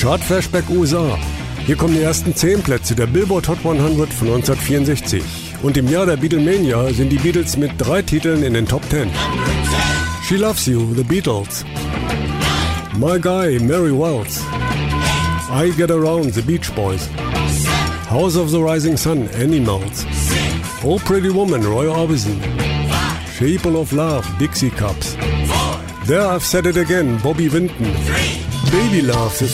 Chart Flashback USA. Hier kommen die ersten 10 Plätze der Billboard Hot 100 von 1964. Und im Jahr der Beatlemania sind die Beatles mit 3 Titeln in den Top 10. She Loves You, The Beatles. My Guy, Mary Wells. I Get Around, The Beach Boys. House of the Rising Sun, Animals. Oh Pretty Woman, Roy Orbison. People of Love, Dixie Cups. There I've Said It Again, Bobby Vinton. Baby Love, The